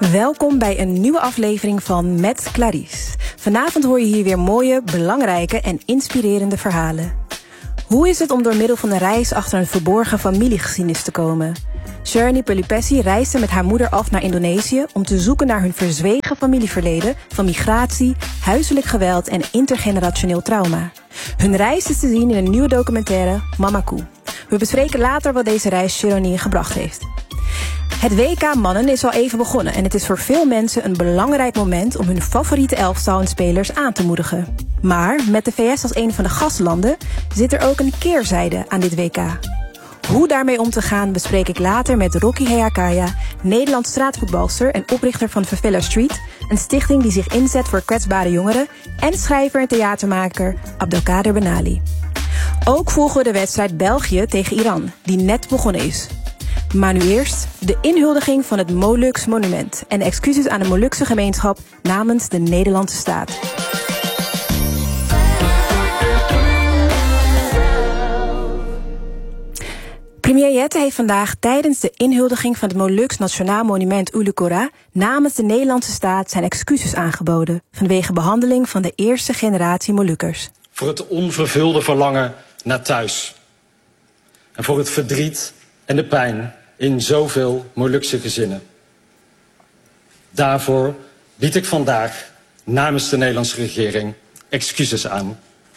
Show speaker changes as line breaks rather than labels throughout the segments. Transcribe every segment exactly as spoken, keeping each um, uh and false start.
Welkom bij een nieuwe aflevering van Met Clarice. Vanavond hoor je hier weer mooie, belangrijke en inspirerende verhalen. Hoe is het om door middel van een reis achter een verborgen familiegeschiedenis te komen? Sharni Pelupesi reisde met haar moeder af naar Indonesië om te zoeken naar hun verzwegen familieverleden van migratie, huiselijk geweld en intergenerationeel trauma. Hun reis is te zien in een nieuwe documentaire Mamaku. We bespreken later wat deze reis Sharni gebracht heeft. Het W K Mannen is al even begonnen en het is voor veel mensen een belangrijk moment om hun favoriete elftal en spelers aan te moedigen. Maar met de V S als een van de gastlanden zit er ook een keerzijde aan dit W K. Hoe daarmee om te gaan bespreek ik later met Rocky Heakaya, Nederlands straatvoetbalster en oprichter van Favela Street, een stichting die zich inzet voor kwetsbare jongeren, en schrijver en theatermaker Abdelkader Benali. Ook volgen we de wedstrijd België tegen Iran, die net begonnen is. Maar nu eerst de inhuldiging van het Molukse monument en excuses aan de Molukse gemeenschap namens de Nederlandse staat. Premier Jette heeft vandaag tijdens de inhuldiging van het Moluks Nationaal Monument Ulu Cora namens de Nederlandse staat zijn excuses aangeboden vanwege behandeling van de eerste generatie Molukkers.
Voor het onvervulde verlangen naar thuis. En voor het verdriet en de pijn in zoveel Molukse gezinnen. Daarvoor bied ik vandaag namens de Nederlandse regering excuses aan.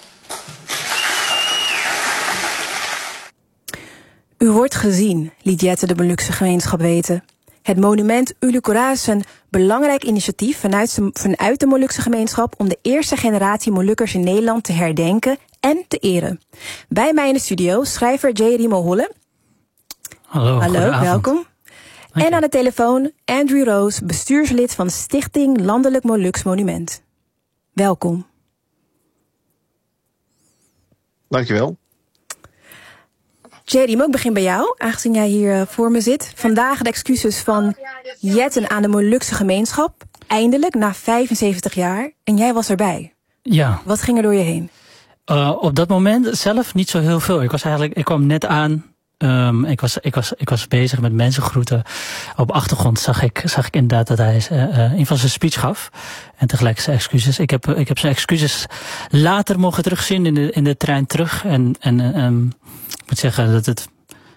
U wordt gezien, liet Jette de Molukse gemeenschap weten. Het monument Ulu Cora is een belangrijk initiatief vanuit de, vanuit de Molukse gemeenschap om de eerste generatie Molukkers in Nederland te herdenken en te eren. Bij mij in de studio schrijver Jerimo Holle.
Hallo,
Hallo, welkom. En aan de telefoon Andrew Roos, bestuurslid van Stichting Landelijk Moluks Monument. Welkom.
Dankjewel.
Jerimo, ik begin bij jou, aangezien jij hier uh, voor me zit. Vandaag de excuses van Jetten aan de Molukse gemeenschap. Eindelijk, na vijfenzeventig jaar. En jij was erbij.
Ja.
Wat ging er door je heen?
Uh, op dat moment zelf niet zo heel veel. Ik was eigenlijk, ik kwam net aan. Um, ik, was, ik, was, ik was bezig met mensen groeten. Op achtergrond zag ik, zag ik inderdaad dat hij uh, uh, een van zijn speech gaf. En tegelijk zijn excuses. Ik heb, ik heb zijn excuses later mogen terugzien in de, in de trein terug. En, en um, ik moet zeggen dat het...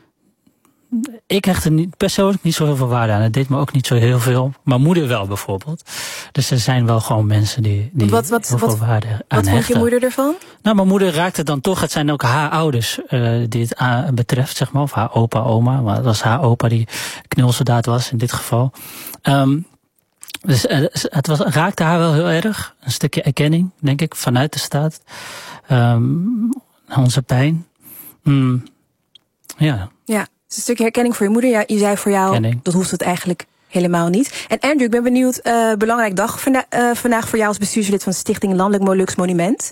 Ik hechtte niet, persoonlijk niet zo heel veel waarde aan. Het deed me ook niet zo heel veel. Mijn moeder wel bijvoorbeeld. Dus er zijn wel gewoon mensen die, die
wat, wat,
heel
wat,
veel waarde aan
wat
hechten.
Wat vond je moeder ervan?
Nou, mijn moeder raakte dan toch. Het zijn ook haar ouders uh, die het uh, betreft, zeg maar. Of haar opa, oma. Maar het was haar opa die knulsoldaat was in dit geval. Um, dus uh, het was, raakte haar wel heel erg. Een stukje erkenning, denk ik, vanuit de staat. Um, onze pijn. Mm, ja.
Ja. Het is een stukje herkenning voor je moeder. Ja, je zei voor jou, herkenning. Dat hoeft het eigenlijk helemaal niet. En Andrew, ik ben benieuwd, uh, belangrijk dag vanda- uh, vandaag voor jou als bestuurslid van Stichting Landelijk Moluks Monument.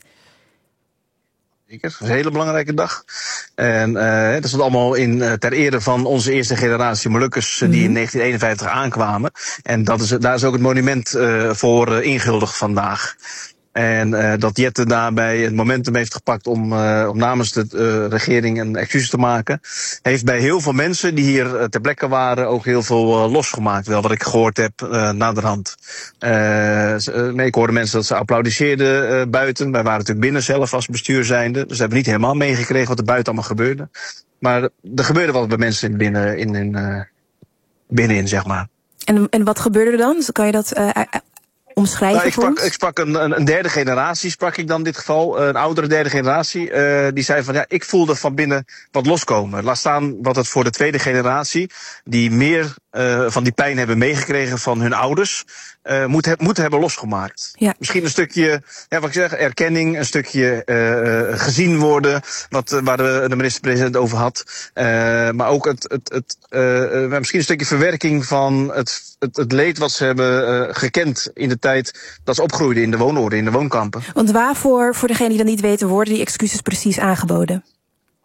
Zeker, het is een hele belangrijke dag. En uh, dat is allemaal in, uh, ter ere van onze eerste generatie Molukkers uh, die mm. in negentien eenenvijftig aankwamen. En dat is, daar is ook het monument uh, voor uh, ingehuldigd vandaag. En uh, dat Jette daarbij het momentum heeft gepakt om, uh, om namens de uh, regering een excuus te maken, heeft bij heel veel mensen die hier uh, ter plekke waren ook heel veel uh, losgemaakt. Wel wat ik gehoord heb uh, naderhand. Uh, nee, ik hoorde mensen dat ze applaudisseerden uh, buiten. Wij waren natuurlijk binnen zelf als bestuur zijnde. Dus we hebben niet helemaal meegekregen wat er buiten allemaal gebeurde. Maar er gebeurde wat bij mensen binnen, in, in, uh, binnenin, zeg maar.
En, en wat gebeurde er dan? Dus kan je dat uh, omschrijven
nou, ik
voor
sprak,
ons?
ik sprak een, een, een derde generatie, sprak ik dan in dit geval. Een oudere derde generatie. Uh, die zei van, ja, ik voelde van binnen wat loskomen. Laat staan wat het voor de tweede generatie, die meer uh, van die pijn hebben meegekregen van hun ouders, uh, moet, he, moet hebben losgemaakt. Ja. Misschien een stukje, ja, wat ik zeg, erkenning, een stukje uh, gezien worden, wat, uh, waar de, de minister-president over had. Uh, maar ook het, het, het, uh, misschien een stukje verwerking van het, het, het leed wat ze hebben uh, gekend in de tijd dat ze opgroeiden in de woonoorden, in de woonkampen.
Want waarvoor, voor degenen die dat niet weten, worden die excuses precies aangeboden?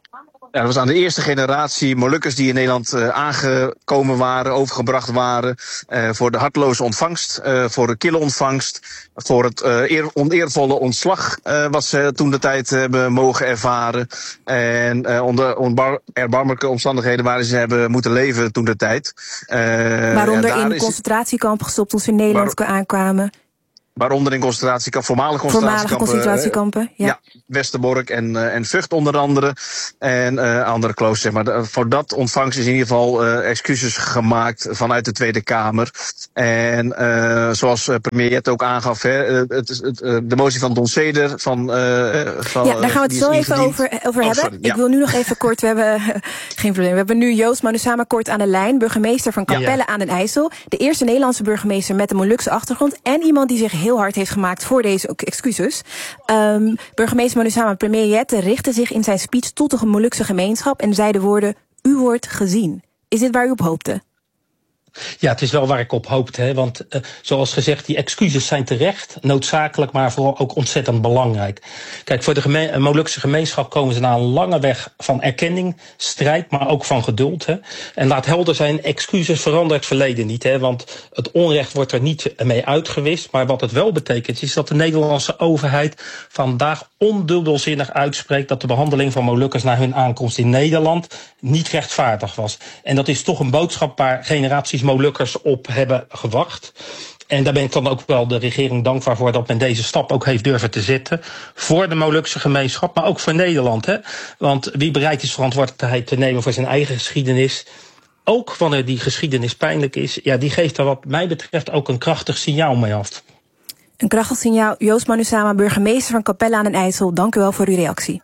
Ja, dat was aan de eerste generatie Molukkers die in Nederland uh, aangekomen waren, overgebracht waren. Uh, voor de harteloze ontvangst, uh, voor de kille ontvangst, voor het uh, eer, oneervolle ontslag uh, wat ze toen de tijd hebben mogen ervaren. En uh, onder onbar, erbarmelijke omstandigheden waarin ze hebben moeten leven toen de tijd. Uh,
Waaronder in concentratiekampen gestopt toen ze in Nederland waar, aankwamen.
Waaronder in concentratiekampen, voormalige concentratiekampen.
Voormalige concentratiekampen, ja.
ja. Westerbork en, uh, en Vught onder andere. En uh, andere kloosters, zeg maar. De, voor dat ontvangst is in ieder geval uh, excuses gemaakt vanuit de Tweede Kamer. En uh, zoals uh, premier Jette ook aangaf, hè, het, het, het, uh, de motie van Don Seder van... Uh, van
ja, daar gaan we het zo even over, over oh, hebben. Sorry, ja. Ik wil nu nog even kort, we hebben uh, geen probleem. We hebben nu Joost Manusama kort aan de lijn, burgemeester van Capelle ja. aan den IJssel. De eerste Nederlandse burgemeester met een Molukse achtergrond. En iemand die zich heel hard heeft gemaakt voor deze excuses. Um, burgemeester Manusama, premier Jette richtte zich in zijn speech tot de Molukse gemeenschap en zei de woorden: u wordt gezien. Is dit waar u op hoopte?
Ja, het is wel waar ik op hoopte. Hè? Want uh, zoals gezegd, die excuses zijn terecht, noodzakelijk, maar vooral ook ontzettend belangrijk. Kijk, voor de geme- Molukse gemeenschap komen ze na een lange weg van erkenning, strijd, maar ook van geduld. Hè? En laat helder zijn, excuses veranderen het verleden niet. Hè? Want het onrecht wordt er niet mee uitgewist. Maar wat het wel betekent, is dat de Nederlandse overheid vandaag ondubbelzinnig uitspreekt dat de behandeling van Molukkers na hun aankomst in Nederland niet rechtvaardig was. En dat is toch een boodschap waar generaties Molukkers op hebben gewacht. En daar ben ik dan ook wel de regering dankbaar voor dat men deze stap ook heeft durven te zetten. Voor de Molukse gemeenschap, maar ook voor Nederland. Hè? Want wie bereid is verantwoordelijkheid te nemen voor zijn eigen geschiedenis, ook wanneer die geschiedenis pijnlijk is, ja, die geeft er wat mij betreft ook een krachtig signaal mee af.
Een krachtig signaal. Joost Manusama, burgemeester van Capelle aan den IJssel. Dank u wel voor uw reactie.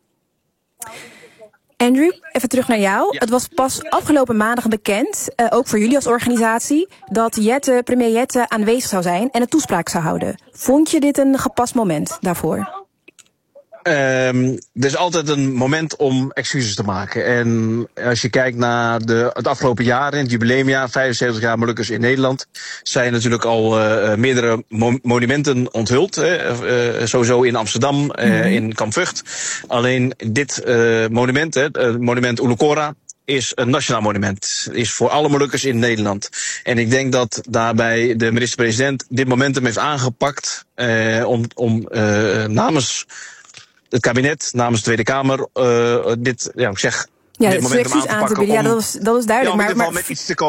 Andrew, even terug naar jou. Ja. Het was pas afgelopen maandag bekend, uh, ook voor jullie als organisatie, dat Jette, premier Jette aanwezig zou zijn en een toespraak zou houden. Vond je dit een gepast moment daarvoor?
Um, er is altijd een moment om excuses te maken. En als je kijkt naar de, het afgelopen jaar, in het jubileumjaar, vijfenzeventig jaar Molukkers in Nederland, zijn natuurlijk al uh, meerdere mo- monumenten onthuld. Hè. Uh, sowieso in Amsterdam, uh, mm-hmm. in Kamp Vught. Alleen dit uh, monument, hè, het monument Oelekora, is een nationaal monument. Is voor alle Molukkers in Nederland. En ik denk dat daarbij de minister-president dit momentum heeft aangepakt uh, om, om uh, namens het kabinet, namens de Tweede Kamer, uh, dit, ja, ik zeg,
ja,
dit momentum aan te pakken.
Aan te bieden. Ja, dat was, dat was duidelijk.
Ja, om in ieder geval
maar,
met iets te komen.